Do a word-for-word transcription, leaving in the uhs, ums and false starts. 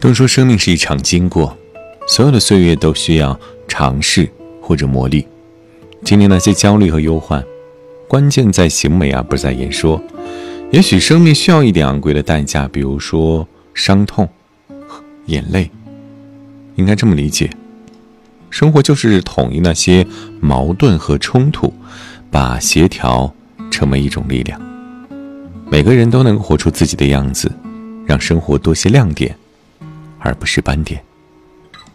都说生命是一场经过，所有的岁月都需要尝试或者磨砺。经历那些焦虑和忧患，关键在行为啊，不在言说。也许生命需要一点昂贵的代价，比如说伤痛、眼泪。应该这么理解，生活就是统一那些矛盾和冲突，把协调成为一种力量。每个人都能够活出自己的样子，让生活多些亮点，而不是斑点。